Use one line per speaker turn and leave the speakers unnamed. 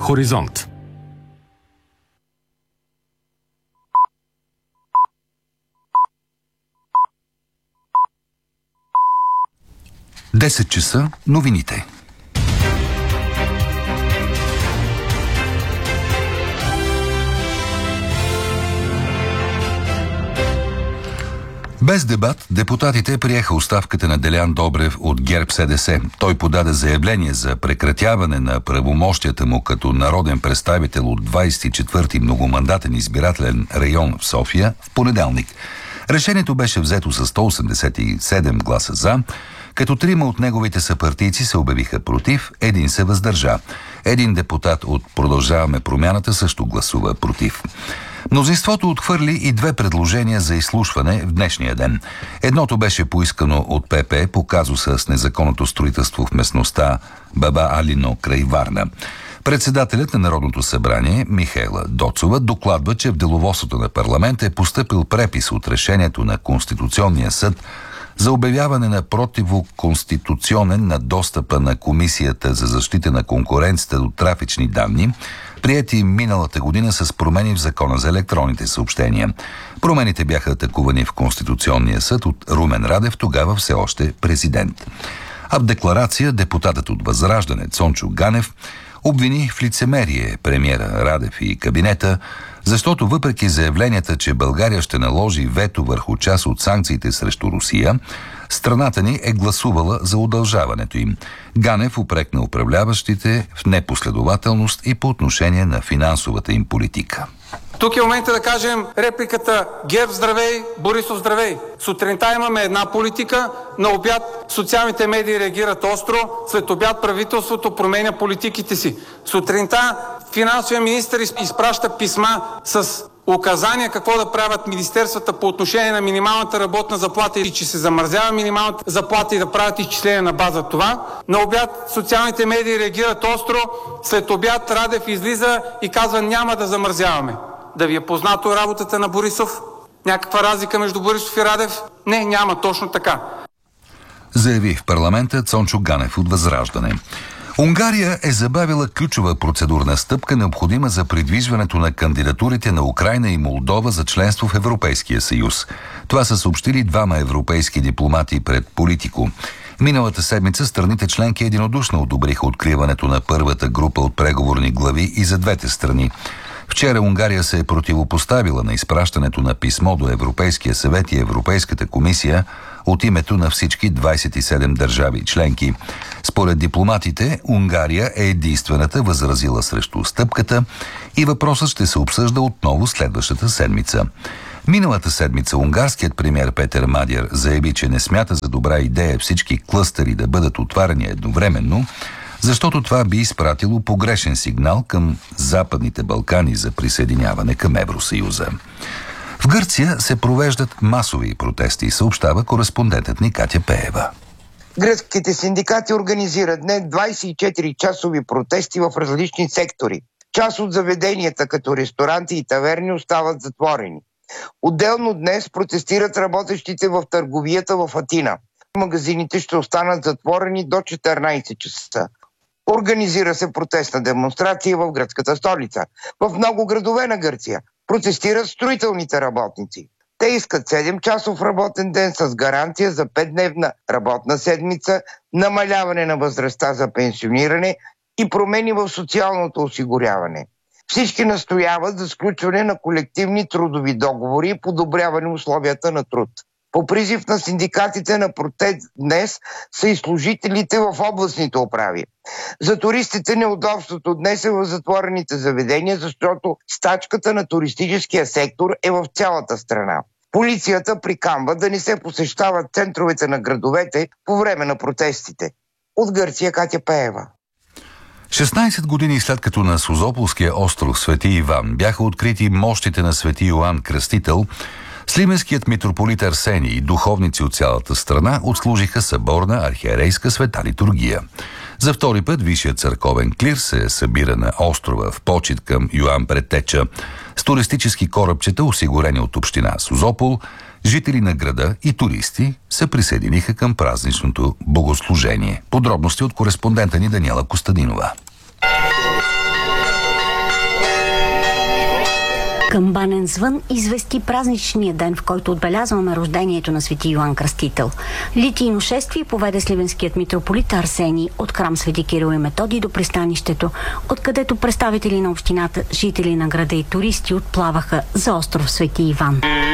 Хоризонт.
часа новините. Без дебат, депутатите приеха оставката на Делян Добрев от ГЕРБ-СДС. Той подаде заявление за прекратяване на правомощията му като народен представител от 24-ти многомандатен избирателен район в София в понеделник. Решението беше взето с 187 гласа за, като 3 от неговите съпартийци се обявиха против, един се въздържа. Един депутат от Продължаваме промяната също гласува против. Мнозинството отхвърли и 2 предложения за изслушване в днешния ден. Едното беше поискано от ПП по казуса с незаконното строителство в местността Баба Алино край Варна. Председателят на Народното събрание Михаела Доцова докладва, че в деловодството на парламента е постъпил препис от решението на Конституционния съд за обявяване на противоконституционен на достъпа на Комисията за защита на конкуренцията до трафични данни, приети миналата година с промени в Закона за електронните съобщения. Промените бяха атакувани в Конституционния съд от Румен Радев, тогава все още президент. А в декларация депутатът от Възраждане Цончо Ганев обвини в лицемерие премиера Радев и кабинета, защото въпреки заявленията, че България ще наложи вето върху част от санкциите срещу Русия, страната ни е гласувала за удължаването им. Ганев упрекна управляващите в непоследователност и по отношение на финансовата им политика.
Тук е момента да кажем репликата ГЕРБ здравей, Борисов здравей. Сутринта имаме една политика, на обяд социалните медии реагират остро, след обяд правителството променя политиките си. Сутринта финансовия министър изпраща писма с указания какво да правят министерствата по отношение на минималната работна заплата и че се замразява минималната заплата и да правят изчисления на база това. На обяд социалните медии реагират остро, след обяд Радев излиза и казва няма да замразяваме. Да ви е познато работата на Борисов? Някаква разлика между Борисов и Радев? Не, няма, точно така.
Заяви в парламента Цончо Ганев от Възраждане. Унгария е забавила ключова процедурна стъпка, необходима за придвижването на кандидатурите на Украйна и Молдова за членство в Европейския съюз. Това са съобщили 2 европейски дипломати пред Политико. Миналата седмица страните членки единодушно одобриха откриването на първата група от преговорни глави и за двете страни. Вчера Унгария се е противопоставила на изпращането на писмо до Европейския съвет и Европейската комисия от името на всички 27 държави членки. Според дипломатите, Унгария е единствената възразила срещу стъпката и въпросът ще се обсъжда отново следващата седмица. Миналата седмица унгарският премиер Петър Мадяр заяви, че не смята за добра идея всички клъстери да бъдат отваряни едновременно, защото това би изпратило погрешен сигнал към Западните Балкани за присъединяване към Евросъюза. В Гърция се провеждат масови протести, съобщава кореспондентът ни Катя Пеева.
Гръцките синдикати организират днес 24-часови протести в различни сектори. Част от заведенията, като ресторанти и таверни, остават затворени. Отделно днес протестират работещите в търговията в Атина. Магазините ще останат затворени до 14 часа. Организира се протестна демонстрация в гръцката столица. В много градове на Гърция протестират строителните работници. Те искат 7-часов работен ден с гаранция за 5-дневна работна седмица, намаляване на възрастта за пенсиониране и промени в социалното осигуряване. Всички настояват за сключване на колективни трудови договори и подобряване условията на труд. По призив на синдикатите на протест днес са и служителите в областните управи. За туристите неудобството днес е в затворените заведения, защото стачката на туристическия сектор е в цялата страна. Полицията приканва да не се посещават центровете на градовете по време на протестите. От Гърция Катя Пеева.
16 години след като на Созополския остров Свети Иван бяха открити мощите на Свети Йоан Кръстител, сливенският митрополит Арсений и духовници от цялата страна отслужиха съборна архиерейска света литургия. За втори път Висшият църковен клир се събира на острова в почит към Йоан Предтеча с туристически корабчета, осигурени от община Созопол. Жители на града и туристи се присъединиха към празничното богослужение. Подробности от кореспондента ни Даниела Костадинова.
Камбанен звън извести празничния ден, в който отбелязваме рождението на свети Йоан Кръстител. Литийно шествие поведе сливенският митрополит Арсений от храм Свети Кирил и Методий до пристанището, откъдето представители на общината, жители на града и туристи отплаваха за остров Свети Иван.